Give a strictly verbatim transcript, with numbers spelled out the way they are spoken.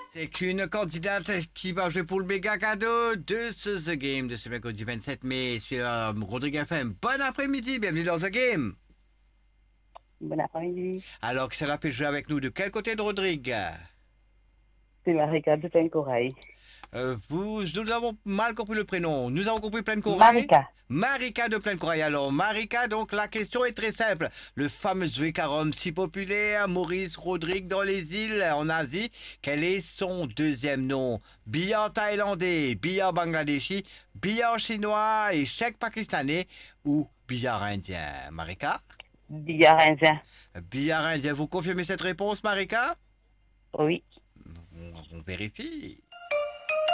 C'est qu'une candidate qui va jouer pour le méga cadeau de ce The Game de ce mercredi vingt-sept mai sur euh, Rodrigue F M. Bon après-midi, bienvenue dans The Game. Bon après-midi. Alors que cela peut jouer avec nous de quel côté de Rodrigue? C'est Marika de Pleine Corail. Euh, vous, nous avons mal compris le prénom. Nous avons compris Pleine Corail. Marika. Marika de Pleine Corail. Alors, Marika, donc la question est très simple. Le fameux Zouekarom si populaire, Maurice Rodrigue dans les îles en Asie, quel est son deuxième nom? Billard thaïlandais, billard bangladeshi, billard chinois et chèque pakistanais ou billard indien? Marika? Billard indien. Billard indien. Vous confirmez cette réponse, Marika? Oui. On, on vérifie.